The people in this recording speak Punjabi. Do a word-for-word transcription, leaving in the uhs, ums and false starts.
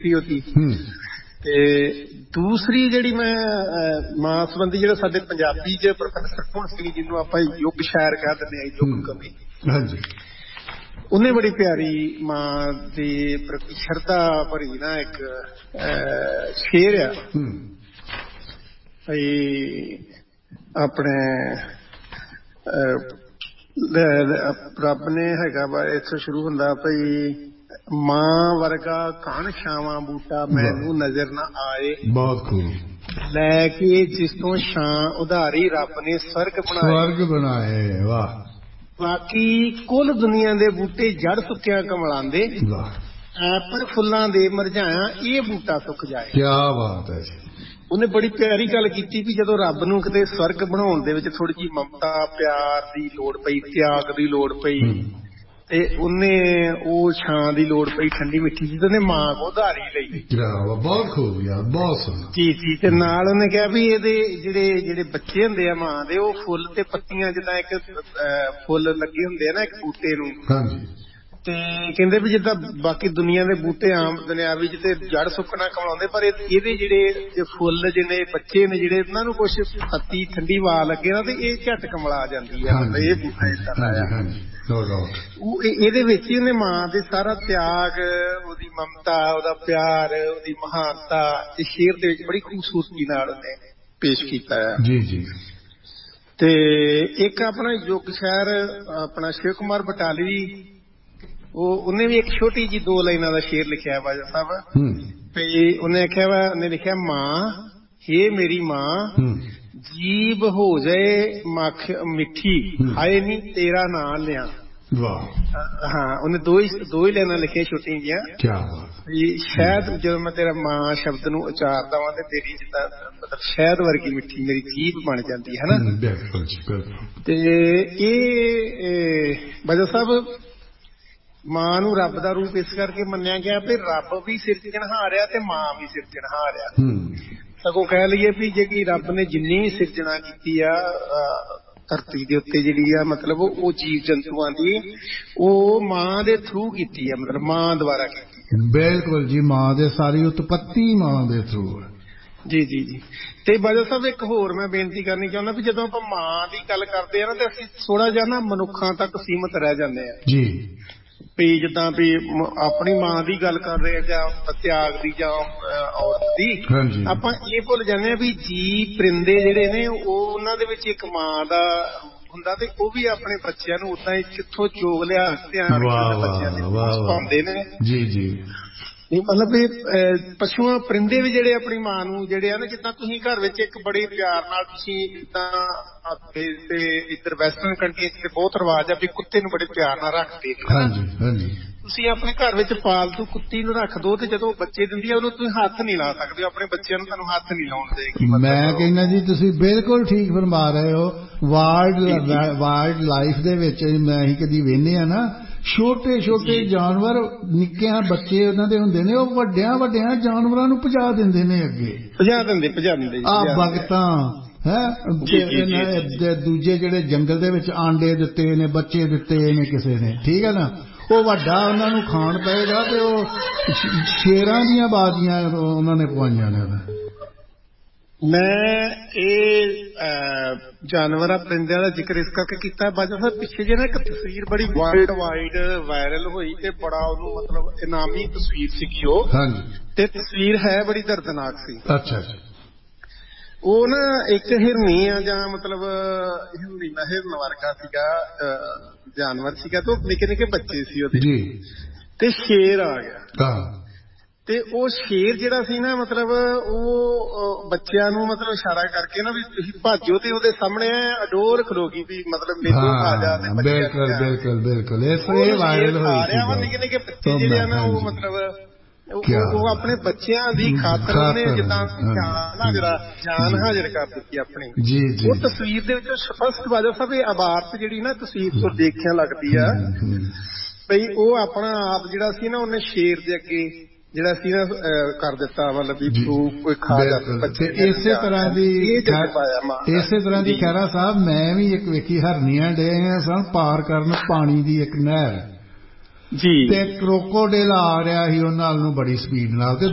ਕੀਤੀ ਉਹਦੀ। ਤੇ ਦੂਸਰੀ ਜਿਹੜੀ ਮੈਂ ਮਾਂ ਸੰਬੰਧੀ ਜਿਹੜਾ ਸਾਡੇ ਪੰਜਾਬੀ ਚ ਪ੍ਰੋਫੈਸਰ ਭੁਣ ਸਿੰਘ ਜਿਹਨੂੰ ਆਪਾਂ ਯੁੱਗ ਸ਼ਾਇਰ ਕਹਿ ਦਿੰਦੇ ਹਾਂ, ਯੁੱਗ ਕਵੀ, ਉਹਨੇ ਬੜੀ ਪਿਆਰੀ ਮਾਂ ਦੇ ਪ੍ਰਤੀ ਸ਼ਰਧਾ ਭਰੀ ਨਾ ਇੱਕ ਸ਼ੇਰ ਆ ਭਈ ਆਪਣੇ ਰੱਬ ਨੇ ਹੈਗਾ ਵਾ ਇੱਥੋਂ ਸ਼ੁਰੂ ਹੁੰਦਾ ਭਈ ਮਾਂ ਵਰਗਾ ਕਣ ਛਾਵਾਂ ਬੂਟਾ ਮੈਨੂੰ ਨਜ਼ਰ ਨਾ ਆਏ, ਬਹੁਤ ਖੂਬ, ਲੈ ਕੇ ਜਿਸ ਤੋਂ ਛਾਂ ਉਧਾਰੀ ਰੱਬ ਨੇ ਸਵਰਗ ਬਣਾਏ, ਸਵਰਗ ਬਣਾਏ, ਵਾਹ। ਬਾਕੀ ਕੁੱਲ ਦੁਨੀਆ ਦੇ ਬੂਟੇ ਜੜ ਸੁੱਕਿਆ ਕਮਲਾਂਦੇ, ਪਰ ਫੁੱਲਾਂ ਦੇ ਮੁਰਝਾਇਆ ਇਹ ਬੂਟਾ ਸੁੱਕ ਜਾਏ। ਕਿਆ ਬਾਤ ਹੈ ਜੀ। ਉਹਨੇ ਬੜੀ ਪਿਆਰੀ ਗੱਲ ਕੀਤੀ ਵੀ ਜਦੋਂ ਰੱਬ ਨੂੰ ਕਿਤੇ ਸਵਰਗ ਬਣਾਉਣ ਦੇ ਵਿੱਚ ਥੋੜੀ ਜਿਹੀ ਮਮਤਾ ਪਿਆਰ ਦੀ ਲੋੜ ਪਈ, ਤਿਆਗ ਦੀ ਲੋੜ ਪਈ, ਤੇ ਉਹਨੇ ਉਹ ਛਾਂ ਦੀ ਲੋੜ ਪਈ ਠੰਡੀ ਮਿੱਠੀ ਜੀ, ਤੇ ਉਹਨੇ ਮਾਂ ਕੋ ਉਧਾਰੀ ਲਈ। ਬਹੁਤ ਖੂਬ ਯਾਰ, ਬਹੁਤ ਸੋਹਣਾ ਜੀ ਜੀ। ਤੇ ਨਾਲ ਉਹਨੇ ਕਿਹਾ ਵੀ ਇਹਦੇ ਜਿਹੜੇ ਜਿਹੜੇ ਬੱਚੇ ਹੁੰਦੇ ਆ ਮਾਂ ਦੇ, ਉਹ ਫੁੱਲ ਤੇ ਪੱਤੀਆਂ ਜਿੱਦਾਂ ਇੱਕ ਫੁੱਲ ਲੱਗੇ ਹੁੰਦੇ ਆ ਨਾ ਇੱਕ ਬੂਟੇ ਨੂੰ, ਹਾਂਜੀ, ਤੇ ਕਹਿੰਦੇ ਵੀ ਜਿੱਦਾਂ ਬਾਕੀ ਦੁਨੀਆ ਦੇ ਬੂਟੇ ਆਮ ਦੁਨਿਆਵੀ ਚ ਤੇ ਜੜ ਸੁੱਕਣਾ ਕਮਾਉਂਦੇ, ਪਰ ਇਹਦੇ ਜਿਹੜੇ ਫੁੱਲ ਜਿਹੜੇ ਬੱਚੇ ਨੇ ਜਿਹੜੇ ਇਹਨਾਂ ਨੂੰ ਕੁਛ ਪੱਤੀ ਠੰਡੀ ਵਾ ਲੱਗੇ ਨਾ, ਤੇ ਇਹ ਝੱਟ ਕਮਲਾ ਜਾਂਦੀ ਆ। ਇਹ ਬੂਟਾ ਇਸ ਤਰ੍ਹਾਂ ਉਹ ਇਹਦੇ ਵਿੱਚ ਹੀ ਉਹਨੇ ਮਾਂ ਦੇ ਸਾਰਾ ਤਿਆਗ, ਉਹਦੀ ਮਮਤਾ, ਉਹਦਾ ਪਿਆਰ, ਉਹਦੀ ਮਹਾਨਤਾ ਇਸ ਸ਼ੇਰ ਦੇ ਵਿੱਚ ਬੜੀ ਖੂਬਸੂਰਤੀ ਨਾਲ ਉਹਨੇ ਪੇਸ਼ ਕੀਤਾ ਹੈ। ਜੀ ਜੀ। ਤੇ ਇੱਕ ਆਪਣਾ ਯੁੱਗ ਸ਼ਾਇਰ ਆਪਣਾ ਸ਼ਿਵ ਕੁਮਾਰ ਬਟਾਲਵੀ, ਉਹ ਉਹਨੇ ਵੀ ਇੱਕ ਛੋਟੀ ਜਿਹੀ ਦੋ ਲਾਈਨਾਂ ਦਾ ਸ਼ੇਰ ਲਿਖਿਆ ਬਾਜਾ ਸਾਹਿਬ, ਤੇ ਉਹਨੇ ਆਖਿਆ ਵਾ, ਉਹਨੇ ਲਿਖਿਆ ਮਾਂ ਹੇ ਮੇਰੀ ਮਾਂ ਜੀਭ ਹੋ ਜਾਏ ਮੱਖ ਮਿੱਠੀ, ਹਾਏ ਨੀ ਤੇਰਾ ਨਾਂ ਲਿਆ। ਵਾਹ। ਹਾਂ, ਉਹਨੇ ਦੋ ਹੀ ਦੋ ਹੀ ਲਾਈਨਾਂ ਲਿਖੀਆਂ ਛੋਟੀਆਂ ਜਿਹੀਆਂ। ਕਿਆ ਬਾਤ। ਸ਼ਾਇਦ ਜਦੋਂ ਮੈਂ ਤੇਰਾ ਮਾਂ ਸ਼ਬਦ ਨੂੰ ਉਚਾਰਦਾ ਵਾਂ ਤੇ ਤੇਰੀ ਜਿੱਦਾਂ ਮਤਲਬ ਸ਼ਹਿਦ ਵਰਗੀ ਮਿੱਠੀ ਮੇਰੀ ਜੀਭ ਬਣ ਜਾਂਦੀ ਹੈ ਨਾ। ਬਿਲਕੁਲ ਜੀ, ਬਿਲਕੁਲ। ਤੇ ਇਹ ਬਾਜਾ ਸਾਹਿਬ ਮਾਂ ਨੂੰ ਰੱਬ ਦਾ ਰੂਪ ਇਸ ਕਰਕੇ ਮੰਨਿਆ ਗਿਆ ਵੀ ਰੱਬ ਵੀ ਸਿਰਜਣਹਾਰ ਆ ਤੇ ਮਾਂ ਵੀ ਸਿਰਜਣਹਾਰ ਆ। ਸਗੋਂ ਕਹਿ ਲਈਏ ਵੀ ਜੇ ਕਿ ਰੱਬ ਨੇ ਜਿੰਨੀ ਵੀ ਸਿਰਜਣਾ ਕੀਤੀ ਆ ਧਰਤੀ ਦੇ ਉੱਤੇ ਜਿਹੜੀ ਆ ਮਤਲਬ ਉਹ ਜੀਵ ਜੰਤੂਆਂ ਦੀ, ਉਹ ਮਾਂ ਦੇ ਥਰੂ ਕੀਤੀ ਆ, ਮਤਲਬ ਮਾਂ ਦੁਆਰਾ ਕੀਤੀ ਆ। ਬਿਲਕੁਲ ਜੀ, ਮਾਂ ਦੇ ਸਾਰੀ ਉਤਪੱਤੀ ਮਾਂ ਦੇ ਥਰੂ ਹੈ। ਜੀ ਜੀ ਜੀ। ਤੇ ਬਾਜਾ ਸਾਹਿਬ ਇੱਕ ਹੋਰ ਮੈਂ ਬੇਨਤੀ ਕਰਨੀ ਚਾਹੁੰਦਾ ਵੀ ਜਦੋਂ ਆਪਾਂ ਮਾਂ ਦੀ ਗੱਲ ਕਰਦੇ ਆ ਨਾ ਤੇ ਅਸੀਂ ਥੋੜਾ ਜਿਹਾ ਨਾ ਮਨੁੱਖਾਂ ਤੱਕ ਸੀਮਤ ਰਹਿ ਜਾਂਦੇ ਆ ਜੀ, ਵੀ ਜਿੱਦਾਂ ਵੀ ਆਪਣੀ ਮਾਂ ਦੀ ਗੱਲ ਕਰ ਰਹੇ ਆ ਜਾਂ ਤਿਆਗ ਦੀ ਜਾਂ ਔਰਤ ਦੀ, ਆਪਾਂ ਇਹ ਭੁੱਲ ਜਾਂਦੇ ਆ ਵੀ ਜੀ ਪਰਿੰਦੇ ਜਿਹੜੇ ਨੇ ਉਹ ਉਹਨਾਂ ਦੇ ਵਿੱਚ ਇੱਕ ਮਾਂ ਦਾ ਹੁੰਦਾ, ਤੇ ਉਹ ਵੀ ਆਪਣੇ ਬੱਚਿਆਂ ਨੂੰ ਉਦਾਂ ਹੀ ਕਿੱਥੋਂ ਚੋਗ ਲਿਆ ਧਿਆਨ ਬੱਚਿਆਂ ਦੇ ਪਾਉਂਦੇ ਨੇ। ਜੀ ਜੀ। ਮਤਲਬ ਇਹ ਪਸ਼ੂਆਂ ਪਰਿੰਦੇ ਵੀ ਜਿਹੜੇ ਆਪਣੀ ਮਾਂ ਨੂੰ ਜਿਹੜੇ ਆ ਨਾ, ਜਿੱਦਾਂ ਤੁਸੀਂ ਘਰ ਵਿੱਚ ਇੱਕ ਬੜੇ ਪਿਆਰ ਨਾਲ ਤੁਸੀਂ ਜਿੱਦਾਂ ਤੇ ਇੱਧਰ ਵੈਸਟਰਨ ਕੰਟਰੀਆਂ ਚ ਬਹੁਤ ਰਿਵਾਜ ਆ ਵੀ ਕੁੱਤੇ ਨੂੰ ਬੜੇ ਪਿਆਰ ਨਾਲ ਰੱਖਦੇ ਨੇ, ਤੁਸੀਂ ਆਪਣੇ ਘਰ ਵਿੱਚ ਪਾਲਤੂ ਕੁੱਤੀ ਨੂੰ ਰੱਖ ਦੋ ਤੇ ਜਦੋਂ ਬੱਚੇ ਦਿੰਦੀ ਆ ਉਹਨੂੰ ਤੁਸੀਂ ਹੱਥ ਨਹੀਂ ਲਾ ਸਕਦੇ, ਆਪਣੇ ਬੱਚਿਆਂ ਨੂੰ ਤੁਹਾਨੂੰ ਹੱਥ ਨਹੀਂ ਲਾਉਣ ਦੇਗੀ। ਮੈਂ ਕਹਿੰਦਾ ਜੀ ਤੁਸੀਂ ਬਿਲਕੁਲ ਠੀਕ ਫਰਮਾ ਰਹੇ ਹੋ। ਵਾਈਲਡ ਵਾਈਲਡ ਲਾਈਫ ਦੇ ਵਿੱਚ ਮੈਂ ਅਸੀਂ ਕਦੀ ਵੇਖਦੇ ਆ ਨਾ, ਛੋਟੇ ਛੋਟੇ ਜਾਨਵਰ ਨਿੱਕਿਆਂ ਬੱਚੇ ਉਹਨਾਂ ਦੇ ਹੁੰਦੇ ਨੇ, ਉਹ ਵੱਡਿਆਂ ਵੱਡਿਆਂ ਜਾਨਵਰਾਂ ਨੂੰ ਭਜਾ ਦਿੰਦੇ ਨੇ, ਅੱਗੇ ਭਜਾ ਦਿੰਦੇ ਭਜਾ ਦਿੰਦੇ ਆ ਬਗਤਾਂ ਹੈ, ਦੂਜੇ ਜਿਹੜੇ ਜੰਗਲ ਦੇ ਵਿੱਚ ਆਂਡੇ ਦਿੱਤੇ ਨੇ, ਬੱਚੇ ਦਿੱਤੇ ਨੇ ਕਿਸੇ ਨੇ, ਠੀਕ ਹੈ ਨਾ, ਉਹ ਵੱਡਾ ਉਹਨਾਂ ਨੂੰ ਖਾਣ ਪਏਗਾ ਤੇ ਉਹ ਸ਼ੇਰਾਂ ਦੀਆਂ ਬਾਜ਼ੀਆਂ ਉਹਨਾਂ ਨੇ ਪਵਾਈਆਂ ਨੇ। ਮੈਂ ਇਹ ਜਾਨਵਰਾਂ ਪਰਿੰਦਿਆਂ ਦਾ ਜ਼ਿਕਰ ਇਸ ਕਰਕੇ ਕੀਤਾ ਬਾਜਾ ਸਾਹਿਬ, ਪਿੱਛੇ ਜੇ ਨਾ ਇੱਕ ਤਸਵੀਰ ਬੜੀ ਵਰਲਡ ਵਾਈਡ ਵਾਇਰਲ ਹੋਈ ਤੇ ਬੜਾ ਉਹਨੂੰ ਮਤਲਬ ਇਨਾਮੀ ਤਸਵੀਰ ਸੀਗੀ ਉਹ, ਤੇ ਤਸਵੀਰ ਹੈ ਬੜੀ ਦਰਦਨਾਕ ਸੀ। ਅੱਛਾ ਅੱਛਾ। ਉਹ ਨਾ ਇੱਕ ਹਿਰਨੀ ਆ ਜਾਂ ਮਤਲਬ ਹਿਰਨੀ ਦਾ ਹਿਰਨ ਵਰਗਾ ਸੀਗਾ ਜਾਨਵਰ ਸੀਗਾ, ਤੇ ਉਹ ਨਿੱਕੇ ਨਿੱਕੇ ਬੱਚੇ ਸੀ ਉਹਦੇ, ਤੇ ਸ਼ੇਰ ਆ ਗਿਆ, ਤੇ ਉਹ ਸ਼ੇਰ ਜਿਹੜਾ ਸੀ ਨਾ ਮਤਲਬ ਉਹ ਬੱਚਿਆਂ ਨੂੰ ਮਤਲਬ ਇਸ਼ਾਰਾ ਕਰਕੇ ਨਾ ਵੀ ਤੁਸੀਂ ਭਾਜੋ, ਤੇ ਉਹਦੇ ਸਾਹਮਣੇ ਅਡੋਰ ਖਲੋ ਗਈ ਵੀ ਮਤਲਬ ਮੈਨੂੰ ਆ ਜਾ। ਬਿਲਕੁਲ ਬਿਲਕੁਲ ਬਿਲਕੁਲ। ਇਹ ਵਾਇਰਲ ਹੋਈ ਸੀ। ਨਿੱਕੇ ਨਿੱਕੇ ਬੱਚੇ ਜਿਹੜੇ ਆ ਨਾ ਉਹ ਮਤਲਬ ਉਹ ਆਪਣੇ ਬੱਚਿਆਂ ਦੀ ਖਾਤਰ ਉਹਨੇ ਜਿੱਦਾਂ ਜਾਨ ਹਾਜ਼ਰ ਜਾਨ ਹਾਜ਼ਰ ਕਰ ਦਿੱਤੀ ਆਪਣੀ। ਉਹ ਤਸਵੀਰ ਦੇ ਵਿੱਚ ਸਪਸ਼ਟ ਬਾਜਾ ਸਾਹਿਬ ਇਹ ਅਬਾਰਤ ਜਿਹੜੀ ਨਾ ਤਸਵੀਰ ਤੋਂ ਦੇਖਿਆ ਲੱਗਦੀ ਆ ਬਈ ਉਹ ਆਪਣਾ ਆਪ ਜਿਹੜਾ ਸੀ ਨਾ ਉਹਨੇ ਸ਼ੇਰ ਦੇ ਅੱਗੇ ਜਿਹੜਾ ਸੀ ਨਾ ਕਰ ਦਿੱਤਾ, ਮਤਲਬ ਵੀ ਕੋਈ ਖਾ ਜਾਂਦਾ। ਇਸੇ ਤਰ੍ਹਾਂ ਦੀ ਇਸੇ ਤਰ੍ਹਾਂ ਦੀ ਖੈਰਾ ਸਾਹਿਬ ਮੈਂ ਵੀ ਇੱਕ ਵੇਖੀ, ਹਰਨੀਆਂ ਡੇ ਸਨ ਪਾਰ ਕਰਨ ਪਾਣੀ ਦੀ ਇੱਕ ਨਹਿਰ ਜੀ, ਤੇ ਕਰੋਕੋਡਿਲ ਆ ਰਿਹਾ ਸੀ ਉਹਨਾਂ ਨੂੰ ਬੜੀ ਸਪੀਡ ਨਾਲ, ਤੇ